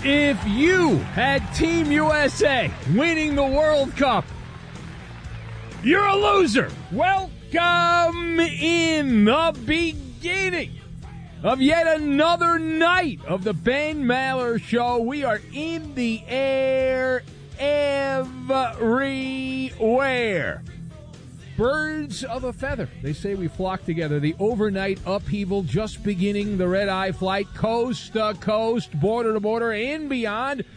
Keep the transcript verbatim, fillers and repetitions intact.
If you had Team U S A winning the World Cup, you're a loser. Welcome in the beginning of yet another night of the Ben Maller Show. We are in the air everywhere. Birds of a feather. They say we flock together. The overnight upheaval just beginning. The red-eye flight coast to coast, border to border, and beyond.